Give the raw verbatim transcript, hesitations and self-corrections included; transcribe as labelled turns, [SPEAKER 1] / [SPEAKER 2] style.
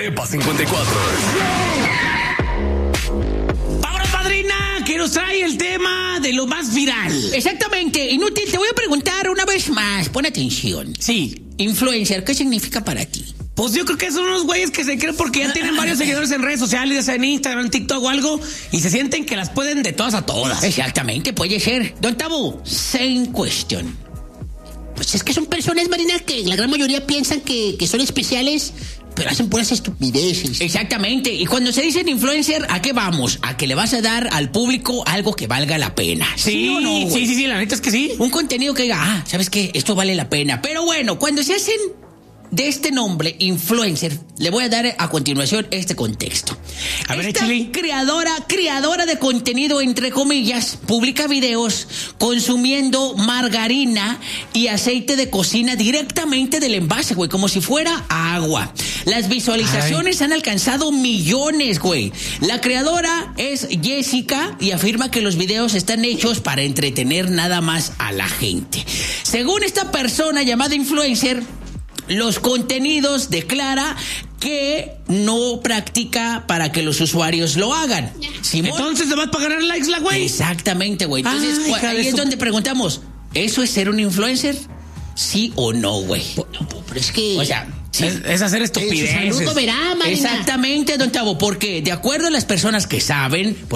[SPEAKER 1] EPA cincuenta y cuatro.
[SPEAKER 2] ¡Vámonos, padrina! Que nos trae el tema de lo más viral.
[SPEAKER 3] Exactamente. Inútil, te voy a preguntar una vez más. Pon atención.
[SPEAKER 2] Sí.
[SPEAKER 3] Influencer, ¿qué significa para ti?
[SPEAKER 2] Pues yo creo que son unos güeyes que se creen porque ya tienen varios seguidores en redes sociales, ya sea en Instagram, TikTok o algo, y se sienten que las pueden de todas a todas.
[SPEAKER 3] Exactamente, puede ser. Don Tabu, same question. Pues es que son personas, Marina, que la gran mayoría piensan que, que son especiales, pero hacen puras estupideces. Exactamente. Y cuando se dicen influencer, ¿a qué vamos? A que le vas a dar al público algo que valga la pena.
[SPEAKER 2] Sí, ¿Sí o no, güey? sí, sí, sí, la neta es que sí.
[SPEAKER 3] Un contenido que diga, ah, ¿sabes qué? Esto vale la pena. Pero bueno, cuando se hacen de este nombre, influencer, le voy a dar a continuación este contexto.
[SPEAKER 2] A ver,
[SPEAKER 3] Esta
[SPEAKER 2] échale.
[SPEAKER 3] creadora, creadora de contenido, entre comillas, publica videos consumiendo margarina y aceite de cocina directamente del envase, güey, como si fuera agua. Las visualizaciones Ay. han alcanzado millones, güey. La creadora es Jessica y afirma que los videos están hechos para entretener nada más a la gente. Según esta persona llamada influencer, los contenidos declara que no practica para que los usuarios lo hagan.
[SPEAKER 2] ¿Simón? Entonces te vas para ganar likes la güey.
[SPEAKER 3] Exactamente, güey. Entonces, Ay, ahí es su... donde preguntamos, ¿eso es ser un influencer? ¿Sí o no, güey?
[SPEAKER 2] Pero es que... O sea, sí, es, es hacer estupideces.
[SPEAKER 3] Saludo verá, Marina. Exactamente, don Tavo, porque de acuerdo a las personas que saben...